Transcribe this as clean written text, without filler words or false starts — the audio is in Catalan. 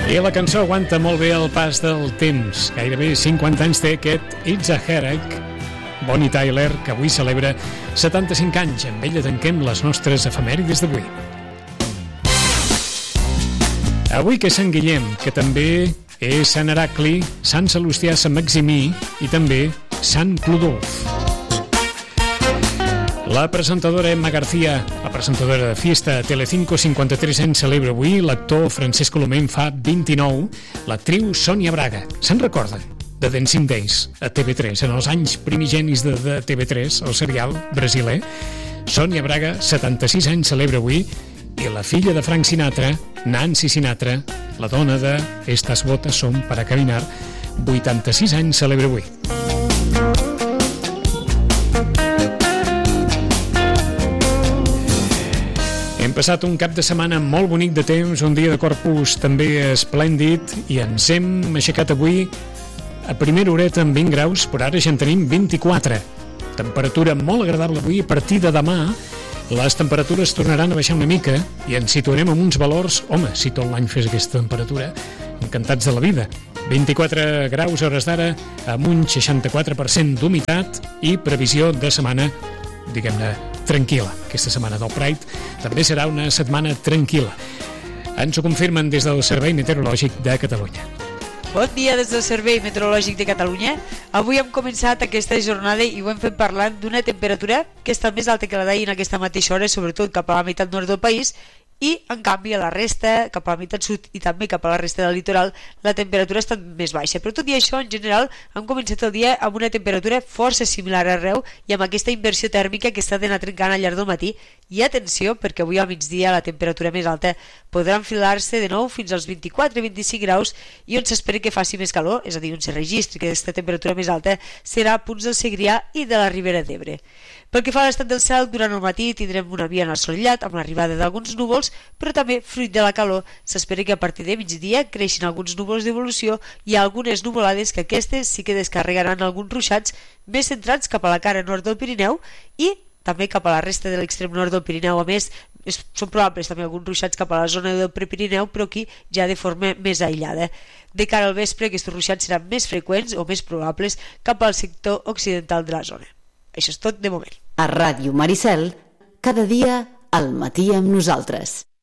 I la cançó aguanta molt bé el pas del temps. Gairebé 50 anys té aquest It's a Headache. Bonnie Tyler, que avui celebra 75 anys. Amb ella tanquem les nostres efemèrides d'avui. Avui que és Sant Guillem, que també és Sant Heracli, Sant Salustià, Sant Maximí i també Sant Clodolf. La presentadora Emma García, la presentadora de Fiesta Telecinco, 53 anys celebra avui. L'actor Francesc Colomé en fa 29. L'actriu Sònia Braga. Se'n recorden de Dancing Days a TV3, en els anys primigenis de TV3, el serial brasiler? Sònia Braga, 76 anys celebra avui. I la filla de Frank Sinatra, Nancy Sinatra, la dona de Estas botas son para caminar, 86 anys celebra avui. Hem passat un cap de setmana molt bonic de temps, un dia de Corpus també esplèndid, i ens hem aixecat avui a primera horeta amb 20 graus, però ara ja en tenim 24. Temperatura molt agradable avui. A partir de demà les temperatures tornaran a baixar una mica i ens situarem amb uns valors, home, si tot l'any fes aquesta temperatura, encantats de la vida. 24 graus a hores d'ara, amb un 64% d'humitat i previsió de setmana, diguem-ne, tranquil·la. Aquesta setmana del Pride també serà una setmana tranquil·la. Ens ho confirmen des del Servei Meteorològic de Catalunya. Bon dia des del Servei Meteorològic de Catalunya. Avui hem començat aquesta jornada i ho hem fet parlant d'una temperatura que està més alta que la d'ahir en aquesta mateixa hora, sobretot cap a la meitat nord del país, i en canvi a la resta, cap a la meitat sud i també cap a la resta del litoral, la temperatura ha estat més baixa. Però tot i això, en general, hem començat el dia amb una temperatura força similar arreu i amb aquesta inversió tèrmica que està anant trencant al llarg del matí. I atenció, perquè avui al migdia la temperatura més alta podrà enfilar-se de nou fins als 24-25 graus i on s'espera que faci més calor, és a dir, on se registri que aquesta temperatura més alta serà a punts del Segrià i de la Ribera d'Ebre. Pel que fa a l'estat del cel, durant el matí tindrem un ambient assolellat amb l'arribada d'alguns núvols, però també, fruit de la calor, s'espera que a partir de migdia creixin alguns núvols d'evolució i algunes nuvolades que aquestes sí que descarregaran alguns ruixats més centrats cap a la cara nord del Pirineu i també cap a la resta de l'extrem nord del Pirineu. A més, són probables també alguns ruixats cap a la zona del Prepirineu, però aquí ja de forma més aïllada. De cara al vespre, aquests ruixats seran més freqüents o més probables cap al sector occidental de la zona. Això és tot de moment. A Ràdio Maricel, cada dia al matí amb nosaltres.